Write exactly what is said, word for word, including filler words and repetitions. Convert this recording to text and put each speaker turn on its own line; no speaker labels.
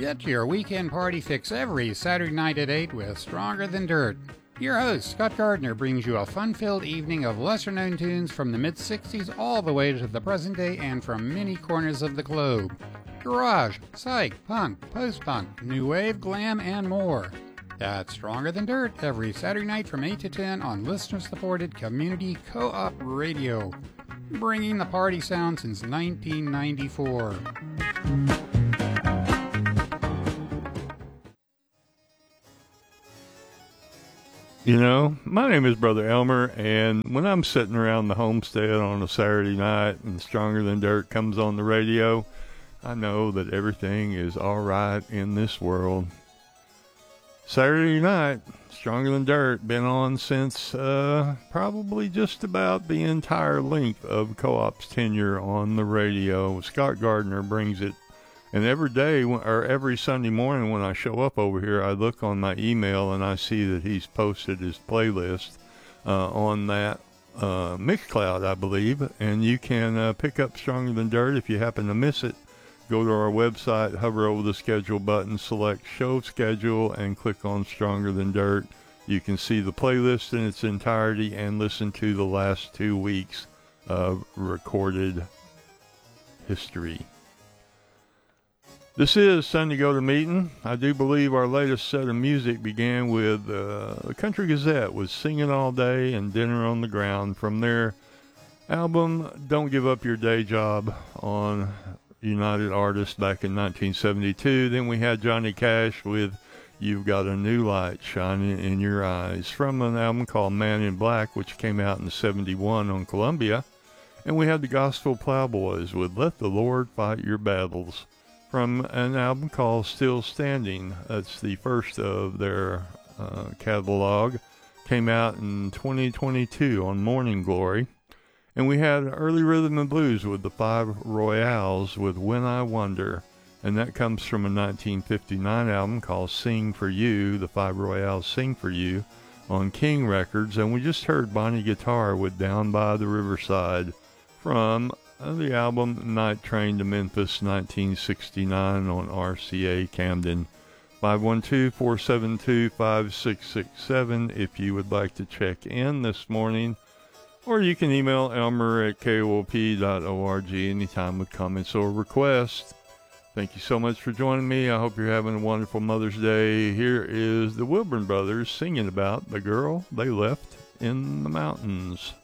Get your weekend party fix every Saturday night at eight with Stronger Than Dirt. Your host, Scott Gardner, brings you a fun-filled evening of lesser-known tunes from the mid-sixties all the way to the present day and from many corners of the globe. Garage, psych, punk, post-punk, new wave, glam, and more. That's Stronger Than Dirt every Saturday night from eight to ten on listener-supported community co-op radio. Bringing the party sound since nineteen ninety-four.
You know, my name is Brother Elmer, and when I'm sitting around the homestead on a Saturday night and Stronger Than Dirt comes on the radio, I know that everything is all right in this world. Saturday night, Stronger Than Dirt, been on since uh, probably just about the entire length of Co-op's tenure on the radio. Scott Gardner brings it. And every day, or every Sunday morning when I show up over here, I look on my email and I see that he's posted his playlist uh, on that uh, Mixcloud, I believe. And you can uh, pick up Stronger Than Dirt if you happen to miss it. Go to our website, hover over the schedule button, select show schedule, and click on Stronger Than Dirt. You can see the playlist in its entirety and listen to the last two weeks of recorded history. This is Sunday Go to Meeting. I do believe our latest set of music began with uh, the Country Gazette with Singing All Day and Dinner on the Ground from their album Don't Give Up Your Day Job on United Artists back in nineteen seventy-two. Then we had Johnny Cash with You've Got a New Light Shining in Your Eyes from an album called Man in Black, which came out in seventy-one on Columbia. And we had the Gospel Plowboys with Let the Lord Fight Your Battles from an album called Still Standing. That's the first of their uh, catalog. Came out in twenty twenty-two on Morning Glory. And we had Early Rhythm and Blues with the Five Royales with When I Wonder. And that comes from a nineteen fifty-nine album called Sing for You, the Five Royales Sing for You, on King Records. And we just heard Bonnie Guitar with Down by the Riverside from the album Night Train to Memphis, nineteen sixty-nine on R C A Camden. five one two, four seven two, five six six seven if you would like to check in this morning. Or you can email Elmer at K O O P dot org anytime with comments or requests. Thank you so much for joining me. I hope you're having a wonderful Mother's Day. Here is the Wilburn Brothers singing about the girl they left in the mountains.